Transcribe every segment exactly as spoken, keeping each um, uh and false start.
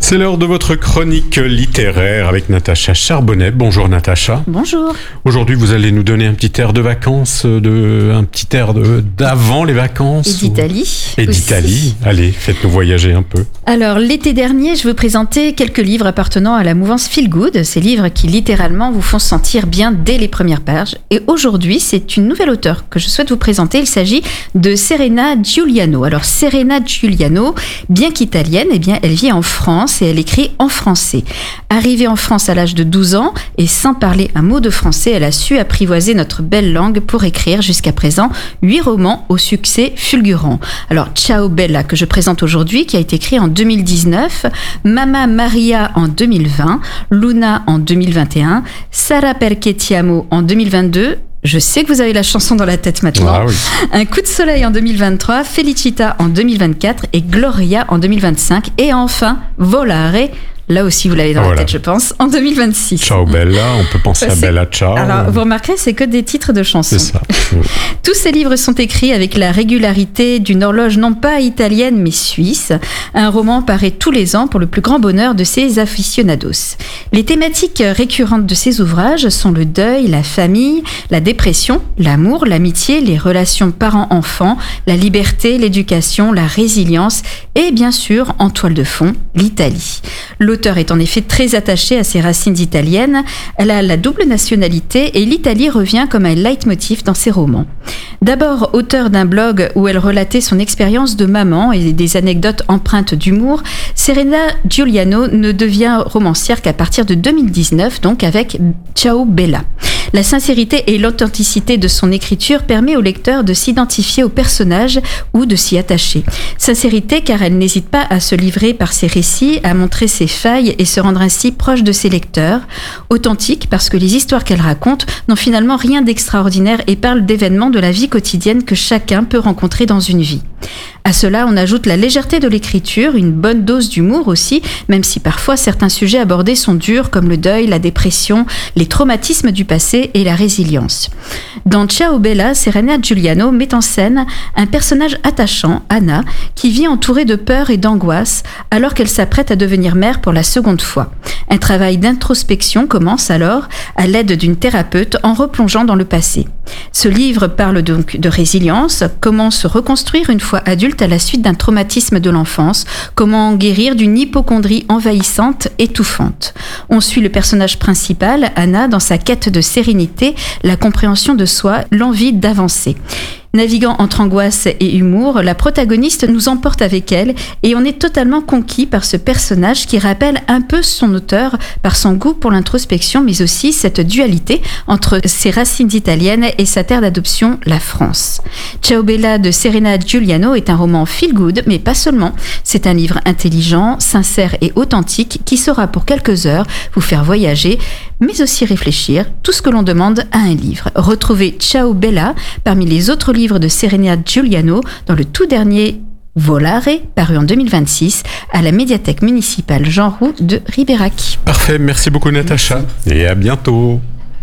C'est l'heure de votre chronique littéraire avec Natacha Charbonnet. Bonjour Natacha. Bonjour. Aujourd'hui, vous allez nous donner un petit air de vacances, de, un petit air de, d'avant les vacances. Et d'Italie. Et aussi. d'Italie. Allez, faites-nous voyager un peu. Alors, l'été dernier, je vous présentais quelques livres appartenant à la mouvance Feel Good. Ces livres qui, littéralement, vous font sentir bien dès les premières pages. Et aujourd'hui, c'est une nouvelle auteure que je souhaite vous présenter. Il s'agit de Serena Giuliano. Alors, Serena Giuliano, bien qu'italienne, eh bien, elle vit en France et elle écrit en français. Arrivée en France à l'âge de douze ans et sans parler un mot de français, elle a su apprivoiser notre belle langue pour écrire jusqu'à présent huit romans au succès fulgurant. Alors, Ciao Bella, que je présente aujourd'hui, qui a été écrit en deux mille dix-neuf, Mamma Maria en deux mille vingt, Luna en deux mille vingt et un, Sara Perché Ti Amo en deux mille vingt-deux. Je sais que vous avez la chanson dans la tête maintenant. Ah oui. Un coup de soleil en deux mille vingt-trois, Felicita en deux mille vingt-quatre et Gloria en deux mille vingt-cinq. Et enfin, Volare, là aussi vous l'avez dans voilà. la tête je pense, en deux mille vingt-six. Ciao Bella, on peut penser Ça, à c'est... Bella Ciao. Alors vous remarquerez, c'est que des titres de chansons. C'est ça. Tous ces livres sont écrits avec la régularité d'une horloge non pas italienne mais suisse. Un roman paraît tous les ans pour le plus grand bonheur de ses aficionados. Les thématiques récurrentes de ces ouvrages sont le deuil, la famille, la dépression, l'amour, l'amitié, les relations parents-enfants, la liberté, l'éducation, la résilience et bien sûr, en toile de fond, l'Italie. L'auteur est en effet très attachée à ses racines italiennes. Elle a la double nationalité et l'Italie revient comme un leitmotiv dans ses romans. D'abord auteur d'un blog où elle relatait son expérience de maman et des anecdotes empreintes d'humour, Serena Giuliano ne devient romancière qu'à partir de deux mille dix-neuf, donc avec Ciao Bella. La sincérité et l'authenticité de son écriture permet au lecteur de s'identifier au personnage ou de s'y attacher. Sincérité car elle n'hésite pas à se livrer par ses récits, à montrer ses failles et se rendre ainsi proche de ses lecteurs. Authentique parce que les histoires qu'elle raconte n'ont finalement rien d'extraordinaire et parlent d'événements de la vie quotidienne que chacun peut rencontrer dans une vie. À cela, on ajoute la légèreté de l'écriture, une bonne dose d'humour aussi, même si parfois certains sujets abordés sont durs comme le deuil, la dépression, les traumatismes du passé et la résilience. Dans Ciao Bella, Serena Giuliano met en scène un personnage attachant, Anna, qui vit entourée de peur et d'angoisse alors qu'elle s'apprête à devenir mère pour la seconde fois. Un travail d'introspection commence alors à l'aide d'une thérapeute en replongeant dans le passé. Ce livre parle donc de résilience, comment se reconstruire une fois adulte à la suite d'un traumatisme de l'enfance, comment guérir d'une hypocondrie envahissante, étouffante. On suit le personnage principal, Anna, dans sa quête de sérénité, la compréhension de soi, l'envie d'avancer. Naviguant entre angoisse et humour, la protagoniste nous emporte avec elle et on est totalement conquis par ce personnage qui rappelle un peu son auteur par son goût pour l'introspection, mais aussi cette dualité entre ses racines italiennes et sa terre d'adoption, la France. Ciao Bella de Serena Giuliano est un roman feel good, mais pas seulement. C'est un livre intelligent, sincère et authentique qui saura pour quelques heures vous faire voyager, mais aussi réfléchir, tout ce que l'on demande à un livre. Retrouvez Ciao Bella parmi les autres livres de Serena Giuliano dans le tout dernier Volare, paru en deux mille vingt-six, à la médiathèque municipale Jean Roux de Ribérac. Parfait, merci beaucoup Natacha. Merci. Et à bientôt.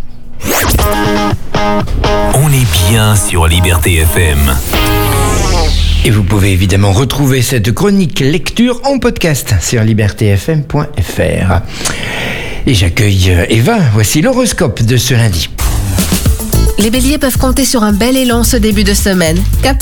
On est bien sur Liberté F M. Et vous pouvez évidemment retrouver cette chronique lecture en podcast sur liberté f m point f r. Et j'accueille Eva, voici l'horoscope de ce lundi. Les béliers peuvent compter sur un bel élan ce début de semaine. Cap